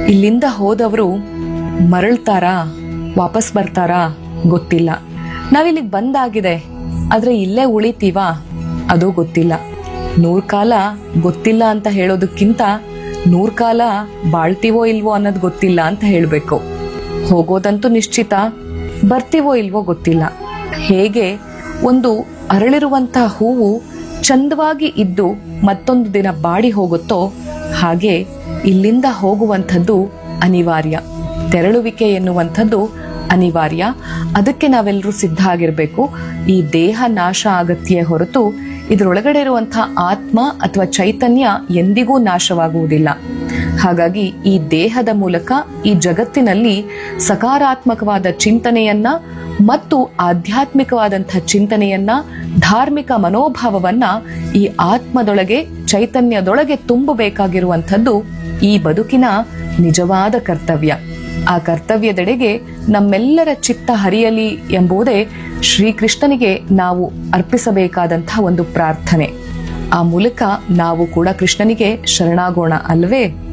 ಇಲ್ಲಿಂದ ಹೋದವರು ಮರಳ್ತಾರಾ, ವಾಪಸ್ ಬರ್ತಾರಾ ಗೊತ್ತಿಲ್ಲ. ನಾವಿಲ್ಲಿಗೆ ಬಂದಾಗಿದೆ, ಆದ್ರೆ ಇಲ್ಲೇ ಉಳಿತೀವಾ ಅದು ಗೊತ್ತಿಲ್ಲ. 100 ಕಾಲ ಗೊತ್ತಿಲ್ಲ ಅಂತ ಹೇಳೋದಕ್ಕಿಂತ 100 ಕಾಲ ಬಾಳ್ತೀವೋ ಇಲ್ವೋ ಅನ್ನೋದು ಗೊತ್ತಿಲ್ಲ ಅಂತ ಹೇಳ್ಬೇಕು. ಹೋಗೋದಂತೂ ನಿಶ್ಚಿತ, ಬರ್ತೀವೋ ಇಲ್ವೋ ಗೊತ್ತಿಲ್ಲ. ಹೇಗೆ ಒಂದು ಅರಳಿರುವಂತಹ ಹೂವು ಚಂದವಾಗಿ ಇದ್ದು ಮತ್ತೊಂದು ದಿನ ಬಾಡಿ ಹೋಗುತ್ತೋ, ಹಾಗೆ ಇಲ್ಲಿಂದ ಹೋಗುವಂಥದ್ದು ಅನಿವಾರ್ಯ. ತೆರಳುವಿಕೆ ಎನ್ನುವಂಥದ್ದು ಅನಿವಾರ್ಯ. ಅದಕ್ಕೆ ನಾವೆಲ್ಲರೂ ಸಿದ್ಧ ಆಗಿರ್ಬೇಕು. ಈ ದೇಹ ನಾಶ ಆಗತ್ಯೇ ಹೊರತು ಇದರೊಳಗಡೆ ಇರುವಂತಹ ಆತ್ಮ ಅಥವಾ ಚೈತನ್ಯ ಎಂದಿಗೂ ನಾಶವಾಗುವುದಿಲ್ಲ. ಹಾಗಾಗಿ ಈ ದೇಹದ ಮೂಲಕ ಈ ಜಗತ್ತಿನಲ್ಲಿ ಸಕಾರಾತ್ಮಕವಾದ ಚಿಂತನೆಯನ್ನ ಮತ್ತು ಆಧ್ಯಾತ್ಮಿಕವಾದಂತಹ ಚಿಂತನೆಯನ್ನ, ಧಾರ್ಮಿಕ ಮನೋಭಾವವನ್ನ ಈ ಆತ್ಮದೊಳಗೆ, ಚೈತನ್ಯದೊಳಗೆ ತುಂಬಬೇಕಾಗಿರುವಂಥದ್ದು ಈ ಬದುಕಿನ ನಿಜವಾದ ಕರ್ತವ್ಯ. ಆ ಕರ್ತವ್ಯದೆಡೆಗೆ ನಮ್ಮೆಲ್ಲರ ಚಿತ್ತ ಹರಿಯಲಿ ಎಂಬುದೇ ಶ್ರೀಕೃಷ್ಣನಿಗೆ ನಾವು ಅರ್ಪಿಸಬೇಕಾದಂತಹ ಒಂದು ಪ್ರಾರ್ಥನೆ. ಆ ಮೂಲಕ ನಾವು ಕೂಡ ಕೃಷ್ಣನಿಗೆ ಶರಣಾಗೋಣ ಅಲ್ವೇ?